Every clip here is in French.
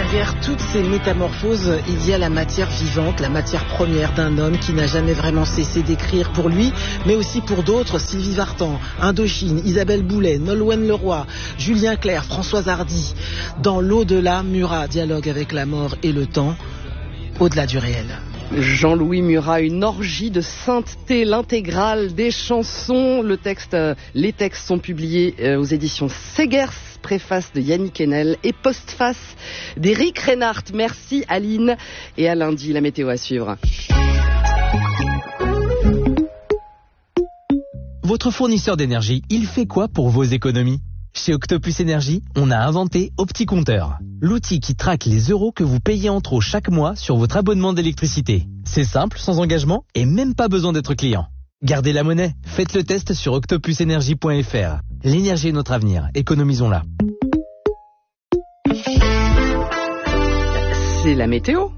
Derrière toutes ces métamorphoses, il y a la matière vivante, la matière première d'un homme qui n'a jamais vraiment cessé d'écrire pour lui, mais aussi pour d'autres, Sylvie Vartan, Indochine, Isabelle Boulay, Nolwenn Leroy, Julien Clerc, Françoise Hardy. Dans l'au-delà, Murat dialogue avec la mort et le temps, au-delà du réel. Jean-Louis Murat, une orgie de sainteté, l'intégrale des chansons. Les textes sont publiés aux éditions Segers, préface de Yannick Enel et postface d'Éric Reinhardt. Merci Aline. Et à lundi, la météo à suivre. Votre fournisseur d'énergie, il fait quoi pour vos économies ? Chez Octopus Énergie, on a inventé OptiCompteur, l'outil qui traque les euros que vous payez en trop chaque mois sur votre abonnement d'électricité. C'est simple, sans engagement et même pas besoin d'être client. Gardez la monnaie, faites le test sur octopusenergie.fr. L'énergie est notre avenir, économisons-la. C'est la météo.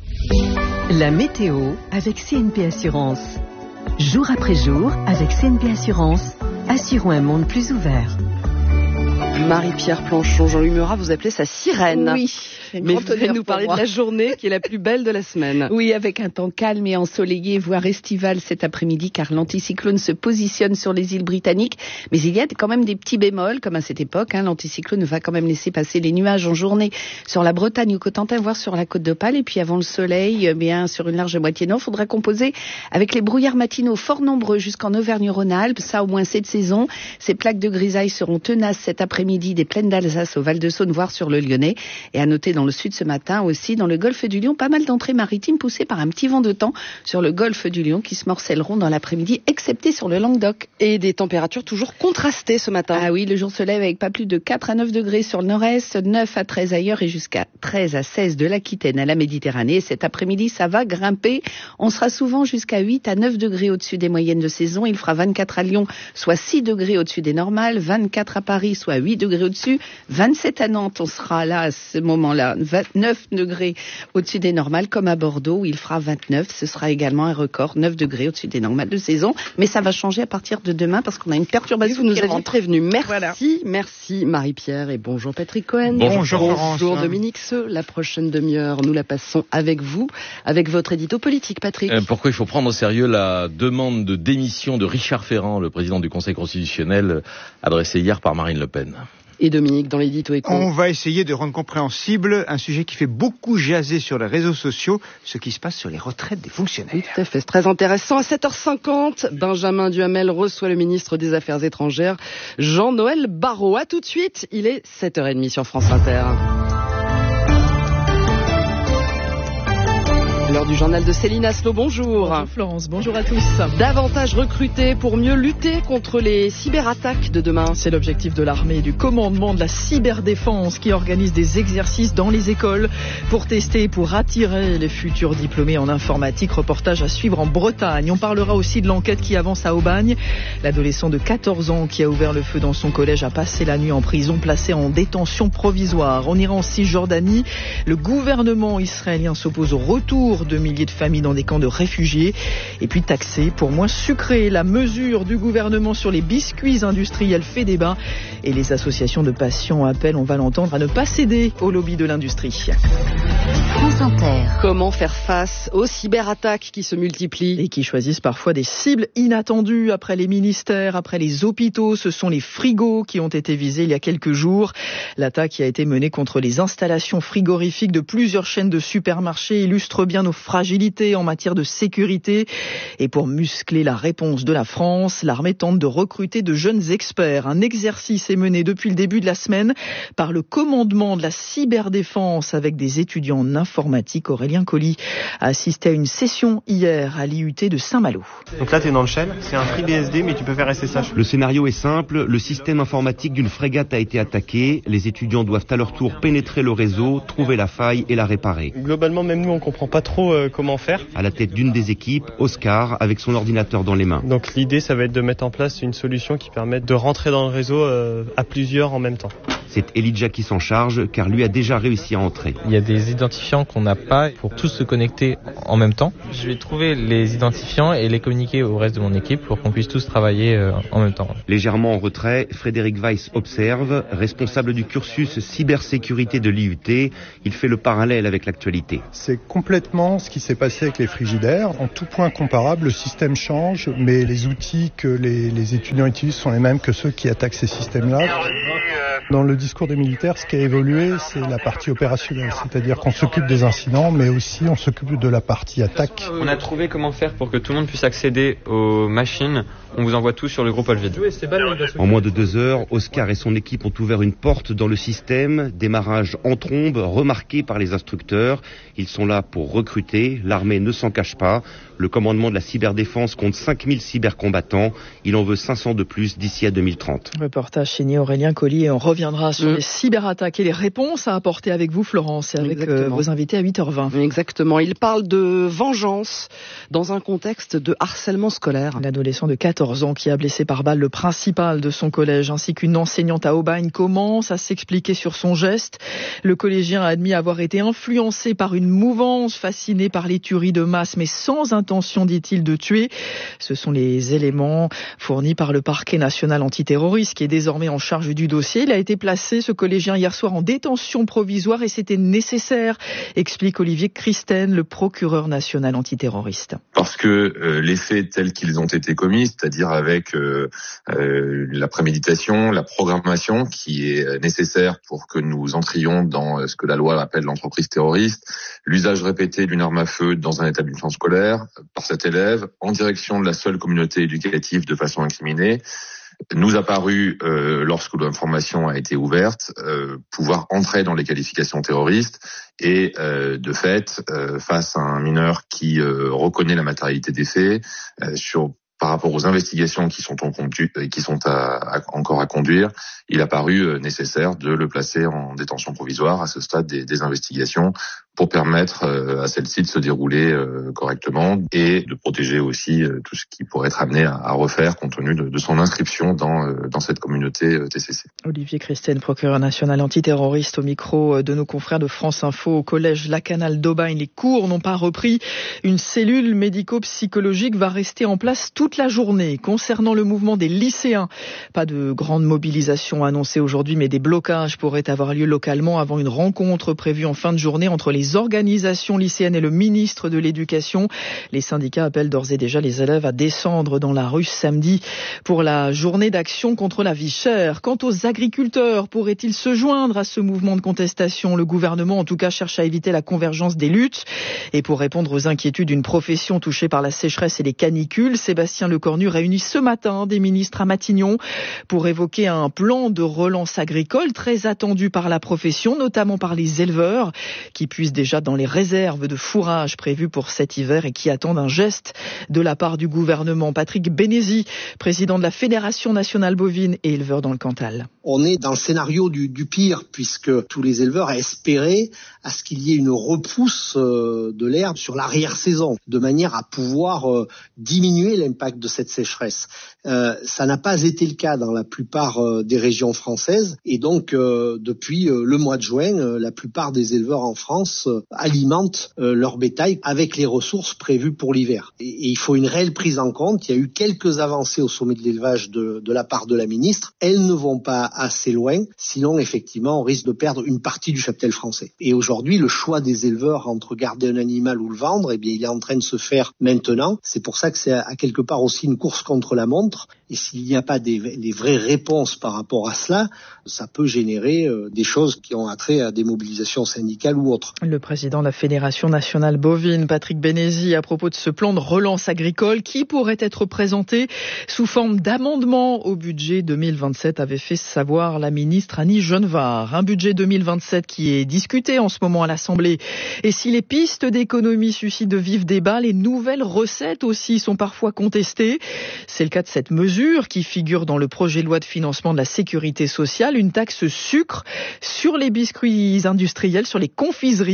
La météo avec CNP Assurance. Jour après jour, avec CNP Assurance, assurons un monde plus ouvert. Marie-Pierre Planchon, Jean-Louis Murat, vous appelez sa sirène. Oui. Mais vous allez nous parler de la journée qui est la plus belle de la semaine. Oui, avec un temps calme et ensoleillé, voire estival cet après-midi, car l'anticyclone se positionne sur les îles britanniques. Mais il y a quand même des petits bémols, comme à cette époque. L'anticyclone va quand même laisser passer les nuages en journée sur la Bretagne, au Cotentin, voire sur la Côte d'Opale. Et puis avant le soleil, sur une large moitié nord, il faudra composer avec les brouillards matinaux fort nombreux jusqu'en Auvergne-Rhône-Alpes. Ça, au moins cette saison. Ces plaques de grisaille seront tenaces cet après-midi des plaines d'Alsace au Val-de-Saône, voire sur le Lyonnais. Et à noter dans le sud ce matin aussi, dans le golfe du Lion, pas mal d'entrées maritimes poussées par un petit vent de temps sur le golfe du Lion qui se morcelleront dans l'après-midi, excepté sur le Languedoc. Et des températures toujours contrastées ce matin. Ah oui, le jour se lève avec pas plus de 4 à 9 degrés sur le nord-est, 9 à 13 ailleurs et jusqu'à 13 à 16 de l'Aquitaine à la Méditerranée. Et cet après-midi, ça va grimper. On sera souvent jusqu'à 8 à 9 degrés au-dessus des moyennes de saison. Il fera 24 à Lyon, soit 6 degrés au-dessus des normales, 24 à Paris, soit 8 degrés au-dessus, 27 à Nantes, on sera là à ce moment-là, 29 degrés au-dessus des normales, comme à Bordeaux où il fera 29. Ce sera également un record, 9 degrés au-dessus des normales de saison. Mais ça va changer à partir de demain parce qu'on a une perturbation. Vous nous avez prévenu. Merci, voilà. Merci Marie-Pierre et bonjour Patrick Cohen. Bonjour Dominique Seux. La prochaine demi-heure, nous la passons avec vous, avec votre édito politique, Patrick. Pourquoi il faut prendre au sérieux la demande de démission de Richard Ferrand, le président du Conseil constitutionnel, adressée hier par Marine Le Pen. Et Dominique, dans l'édito éco. On va essayer de rendre compréhensible un sujet qui fait beaucoup jaser sur les réseaux sociaux, ce qui se passe sur les retraites des fonctionnaires. Oui, tout à fait, c'est très intéressant. À 7h50, Benjamin Duhamel reçoit le ministre des Affaires étrangères, Jean-Noël Barrot. À tout de suite, il est 7h30 sur France Inter. L'heure du journal de Céline Aslo, bonjour. Bonjour Florence, bonjour à tous. Davantage recrutés pour mieux lutter contre les cyberattaques de demain. C'est l'objectif de l'armée et du commandement de la cyberdéfense qui organise des exercices dans les écoles pour tester et pour attirer les futurs diplômés en informatique. Reportage à suivre en Bretagne. On parlera aussi de l'enquête qui avance à Aubagne. L'adolescent de 14 ans qui a ouvert le feu dans son collège a passé la nuit en prison, placé en détention provisoire. On ira en Cisjordanie. Le gouvernement israélien s'oppose au retour de milliers de familles dans des camps de réfugiés. Et puis taxer pour moins sucré. La mesure du gouvernement sur les biscuits industriels fait débat et les associations de patients appellent, on va l'entendre, à ne pas céder au lobby de l'industrie. France Inter. Comment faire face aux cyberattaques qui se multiplient et qui choisissent parfois des cibles inattendues après les ministères, après les hôpitaux. Ce sont les frigos qui ont été visés il y a quelques jours. L'attaque qui a été menée contre les installations frigorifiques de plusieurs chaînes de supermarchés illustre bien nos fragilités en matière de sécurité. Et pour muscler la réponse de la France, l'armée tente de recruter de jeunes experts. Un exercice est mené depuis le début de la semaine par le commandement de la cyberdéfense avec des étudiants en informatique. Aurélien Colli a assisté à une session hier à l'IUT de Saint-Malo. Donc là, tu es dans le shell, c'est un FreeBSD, mais tu peux faire SSH. Le scénario est simple, le système informatique d'une frégate a été attaqué. Les étudiants doivent à leur tour pénétrer le réseau, trouver la faille et la réparer. Globalement, même nous, on comprend pas trop comment faire. À la tête d'une des équipes, Oscar, avec son ordinateur dans les mains. Donc l'idée, ça va être de mettre en place une solution qui permette de rentrer dans le réseau à plusieurs en même temps. C'est Elijah qui s'en charge car lui a déjà réussi à entrer. Il y a des identifiants qu'on n'a pas pour tous se connecter en même temps. Je vais trouver les identifiants et les communiquer au reste de mon équipe pour qu'on puisse tous travailler en même temps. Légèrement en retrait, Frédéric Weiss observe, responsable du cursus cybersécurité de l'IUT, il fait le parallèle avec l'actualité. C'est complètement ce qui s'est passé avec les frigidaires. En tout point comparable, le système change, mais les outils que les étudiants utilisent sont les mêmes que ceux qui attaquent ces systèmes-là. Dans le discours des militaires, ce qui a évolué, c'est la partie opérationnelle, c'est-à-dire qu'on s'occupe des incidents, mais aussi on s'occupe de la partie attaque. On a trouvé comment faire pour que tout le monde puisse accéder aux machines. On vous envoie tout sur le groupe Olvid. En moins de 2 heures, Oscar et son équipe ont ouvert une porte dans le système. Démarrage en trombe, remarqué par les instructeurs. Ils sont là pour recruter. L'armée ne s'en cache pas. Le commandement de la cyberdéfense compte 5000 cybercombattants. Il en veut 500 de plus d'ici à 2030. Reportage signé Aurélien Collier. On reviendra sur les cyberattaques et les réponses à apporter avec vous, Florence, et avec vos invités à 8h20. Exactement. Il parle de vengeance dans un contexte de harcèlement scolaire. L'adolescent de 14 ans qui a blessé par balle le principal de son collège ainsi qu'une enseignante à Aubagne commence à s'expliquer sur son geste. Le collégien a admis avoir été influencé par une mouvance, fasciné par les tueries de masse, mais sans intention, dit-il, de tuer. Ce sont les éléments fournis par le parquet national antiterroriste qui est désormais en charge du dossier. Il a été placé, ce collégien, hier soir en détention provisoire et c'était nécessaire, explique Olivier Christen, le procureur national antiterroriste. Parce que les faits tels qu'ils ont été commis, c'est-à-dire avec la préméditation, la programmation qui est nécessaire pour que nous entrions dans ce que la loi appelle l'entreprise terroriste, l'usage répété d'une arme à feu dans un établissement scolaire par cet élève en direction de la seule communauté éducative de façon incriminée, nous a paru, lorsque l'information a été ouverte, pouvoir entrer dans les qualifications terroristes et, de fait, face à un mineur qui reconnaît la matérialité des faits, par rapport aux investigations qui sont encore à conduire, il a paru nécessaire de le placer en détention provisoire à ce stade des investigations pour permettre à celle-ci de se dérouler correctement et de protéger aussi tout ce qui pourrait être amené à refaire compte tenu de son inscription dans cette communauté TCC. Olivier Christen, procureur national antiterroriste, au micro de nos confrères de France Info. Au collège Lacanal d'Aubagne, les cours n'ont pas repris. Une cellule médico-psychologique va rester en place toute la journée. Concernant le mouvement des lycéens, pas de grande mobilisation annoncée aujourd'hui, mais des blocages pourraient avoir lieu localement avant une rencontre prévue en fin de journée entre les organisations lycéennes et le ministre de l'Éducation. Les syndicats appellent d'ores et déjà les élèves à descendre dans la rue samedi pour la journée d'action contre la vie chère. Quant aux agriculteurs, pourraient-ils se joindre à ce mouvement de contestation? Le gouvernement, en tout cas, cherche à éviter la convergence des luttes. Et pour répondre aux inquiétudes d'une profession touchée par la sécheresse et les canicules, Sébastien Lecornu réunit ce matin des ministres à Matignon pour évoquer un plan de relance agricole très attendu par la profession, notamment par les éleveurs qui puissent déjà dans les réserves de fourrage prévues pour cet hiver et qui attendent un geste de la part du gouvernement. Patrick Bénézy, président de la Fédération nationale bovine et éleveur dans le Cantal. On est dans le scénario du pire puisque tous les éleveurs espéraient à ce qu'il y ait une repousse de l'herbe sur l'arrière-saison de manière à pouvoir diminuer l'impact de cette sécheresse. Ça n'a pas été le cas dans la plupart des régions françaises et donc depuis le mois de juin, la plupart des éleveurs en France alimentent leur bétail avec les ressources prévues pour l'hiver. Et il faut une réelle prise en compte. Il y a eu quelques avancées au sommet de l'élevage de la part de la ministre. Elles ne vont pas assez loin, sinon effectivement on risque de perdre une partie du cheptel français. Et aujourd'hui, le choix des éleveurs entre garder un animal ou le vendre, eh bien il est en train de se faire maintenant. C'est pour ça que c'est à quelque part aussi une course contre la montre. Et s'il n'y a pas les vraies réponses par rapport à cela, ça peut générer des choses qui ont attrait à des mobilisations syndicales ou autres. Le président de la Fédération nationale bovine, Patrick Bénézy, à propos de ce plan de relance agricole qui pourrait être présenté sous forme d'amendement au budget 2027, avait fait savoir la ministre Annie Genevard. Un budget 2027 qui est discuté en ce moment à l'Assemblée. Et si les pistes d'économie suscitent de vifs débats, les nouvelles recettes aussi sont parfois contestées. C'est le cas de cette mesure qui figure dans le projet de loi de financement de la sécurité sociale, une taxe sucre sur les biscuits industriels, sur les confiseries.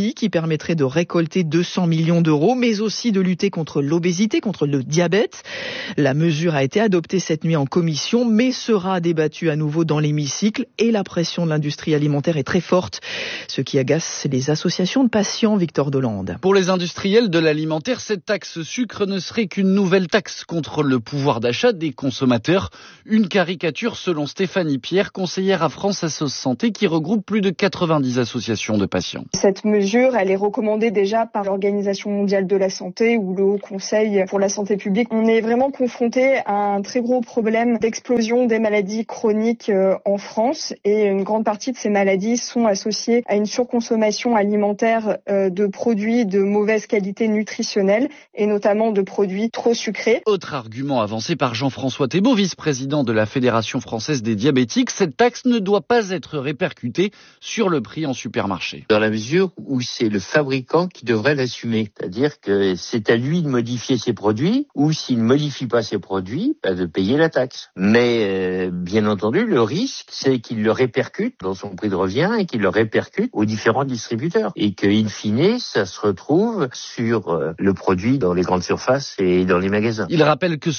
outil qui permettrait de récolter 200 millions d'euros, mais aussi de lutter contre l'obésité, contre le diabète. La mesure a été adoptée cette nuit en commission, mais sera débattue à nouveau dans l'hémicycle et la pression de l'industrie alimentaire est très forte, ce qui agace les associations de patients. Victor Dolande. Pour les industriels de l'alimentaire, cette taxe sucre ne serait qu'une nouvelle taxe contre le pouvoir d'achat des consommateurs. Une caricature selon Stéphanie Pierre, conseillère à France Assos Santé, qui regroupe plus de 90 associations de patients. Cette mesure, elle est recommandée déjà par l'Organisation mondiale de la santé ou le Haut Conseil pour la santé publique. On est vraiment confronté à un très gros problème d'explosion des maladies chroniques en France et une grande partie de ces maladies sont associées à une surconsommation alimentaire de produits de mauvaise qualité nutritionnelle et notamment de produits trop sucrés. Autre argument avancé par Jean-François Thébault, vice-président de la Fédération française des diabétiques, cette taxe ne doit pas être répercutée sur le prix en supermarché. Dans la mesure où c'est le fabricant qui devrait l'assumer, c'est-à-dire que c'est à lui de modifier ses produits ou s'il ne modifie pas ses produits, de payer la taxe. Mais bien entendu, le risque, c'est qu'il le répercute dans son prix de revient et qu'il le répercute aux différents distributeurs et que, in fine, ça se retrouve sur le produit dans les grandes surfaces et dans les magasins. Il rappelle que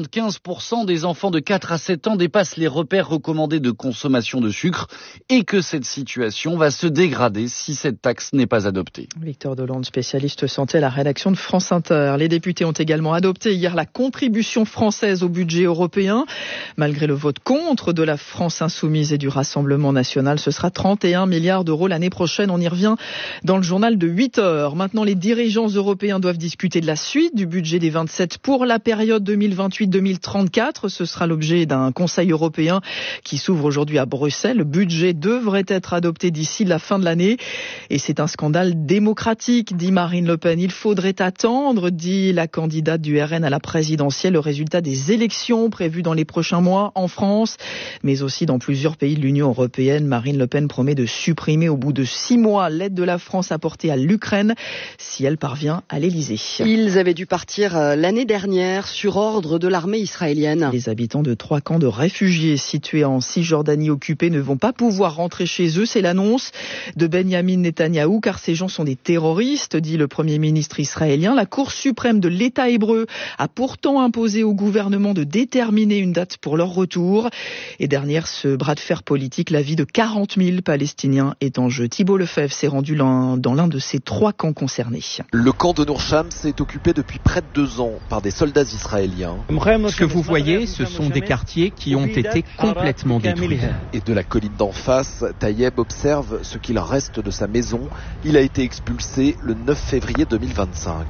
75% des enfants de 4 à 7 ans dépassent les repères recommandés de consommation de sucre et que cette situation va se dégrader si cette taxe n'est pas adoptée. Victor Dolande, spécialiste santé à la rédaction de France Inter. Les députés ont également adopté hier la contribution française au budget européen. Malgré le vote contre de la France insoumise et du Rassemblement national, ce sera 31 milliards d'euros l'année prochaine. On y revient dans le journal de 8 heures. Maintenant, les dirigeants européens doivent discuter de la suite du budget des 27 pour la période 2028-2034. Ce sera l'objet d'un Conseil européen qui s'ouvre aujourd'hui à Bruxelles. Le budget devrait être adopté d'ici la fin de l'année. Et c'est un scandale démocratique, dit Marine Le Pen. Il faudrait attendre, dit la candidate du RN à la présidentielle, le résultat des élections prévues dans les prochains mois en France, mais aussi dans plusieurs pays de l'Union européenne. Marine Le Pen promet de supprimer au bout de 6 mois l'aide de la France apportée à l'Ukraine si elle parvient à l'Elysée. Ils avaient dû partir l'année dernière sur ordre de l'armée israélienne. Les habitants de 3 camps de réfugiés situés en Cisjordanie occupée ne vont pas pouvoir rentrer chez eux. C'est l'annonce de Benyamin Netanyahou, car ces gens sont des terroristes, dit le Premier ministre israélien. La Cour suprême de l'État hébreu a pourtant imposé au gouvernement de déterminer une date pour leur retour. Et derrière ce bras de fer politique, la vie de 40 000 Palestiniens est en jeu. Thibault Lefebvre s'est rendu dans l'un de ces 3 camps concernés. Le camp de Nour Shams est occupé depuis près de 2 ans par des soldats israéliens. Ce que vous voyez, ce sont des quartiers qui ont été complètement détruits. Et de la colline d'en face, Taïeb observe ce qu'il reste de sa maison. Il a été expulsé le 9 février 2025.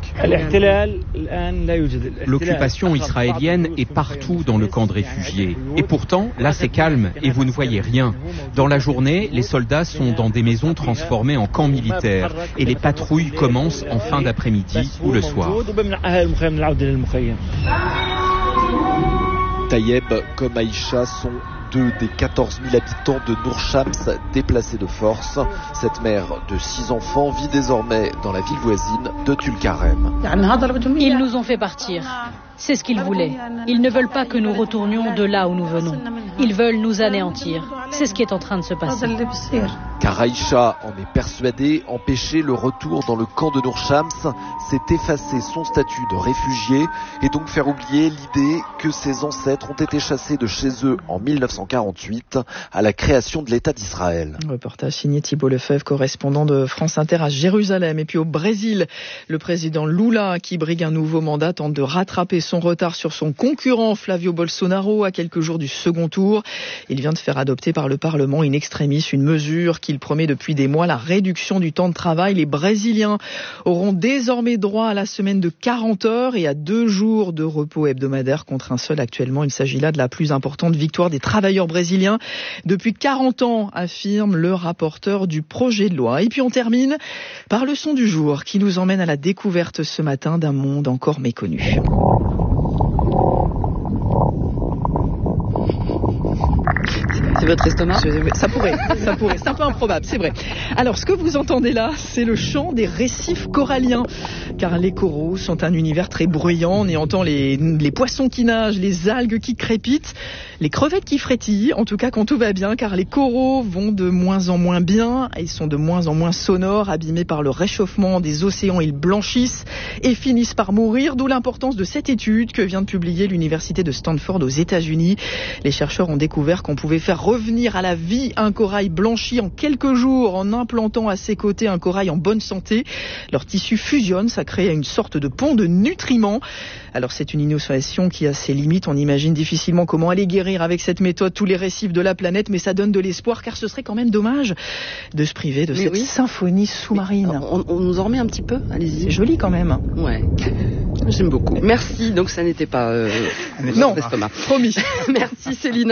L'occupation israélienne est partout dans le camp de réfugiés. Et pourtant, là c'est calme et vous ne voyez rien. Dans la journée, les soldats sont dans des maisons transformées en camps militaires et les patrouilles commencent en fin d'après-midi ou le soir. Taïeb comme Aïcha sont 2 des 14 000 habitants de Nour Shams déplacés de force. Cette mère de 6 enfants vit désormais dans la ville voisine de Tulkarem. Ils nous ont fait partir. C'est ce qu'ils voulaient. Ils ne veulent pas que nous retournions de là où nous venons. Ils veulent nous anéantir. C'est ce qui est en train de se passer. Car Aïcha en est persuadée, empêcher le retour dans le camp de Nour Shams, c'est effacer son statut de réfugié et donc faire oublier l'idée que ses ancêtres ont été chassés de chez eux en 1948 à la création de l'État d'Israël. Reportage signé Thibault Lefebvre, correspondant de France Inter à Jérusalem. Et puis au Brésil, le président Lula, qui brigue un nouveau mandat, tente de rattraper son retard sur son concurrent Flavio Bolsonaro à quelques jours du second tour. Il vient de faire adopter par le Parlement in extremis une mesure qu'il promet depuis des mois, la réduction du temps de travail. Les Brésiliens auront désormais droit à la semaine de 40 heures et à 2 jours de repos hebdomadaire contre un seul actuellement. Il s'agit là de la plus importante victoire des travailleurs brésiliens depuis 40 ans, affirme le rapporteur du projet de loi. Et puis on termine par le son du jour qui nous emmène à la découverte ce matin d'un monde encore méconnu. C'est votre estomac? Ça pourrait. C'est un peu improbable, c'est vrai. Alors, ce que vous entendez là, c'est le chant des récifs coralliens. Car les coraux sont un univers très bruyant. On y entend les poissons qui nagent, les algues qui crépitent, les crevettes qui frétillent. En tout cas, quand tout va bien, car les coraux vont de moins en moins bien. Ils sont de moins en moins sonores, abîmés par le réchauffement des océans. Ils blanchissent et finissent par mourir. D'où l'importance de cette étude que vient de publier l'université de Stanford aux États-Unis. Les chercheurs ont découvert qu'on pouvait faire revenir à la vie un corail blanchi en quelques jours en implantant à ses côtés un corail en bonne santé. Leur tissu fusionne, ça crée une sorte de pont de nutriments. Alors c'est une innovation qui a ses limites. On imagine difficilement comment aller guérir avec cette méthode tous les récifs de la planète, mais ça donne de l'espoir car ce serait quand même dommage de se priver de cette symphonie sous-marine. On nous en remet un petit peu, allez-y. C'est joli quand même. Ouais, j'aime beaucoup. Merci, donc ça n'était pas... non, promis. Merci Céline.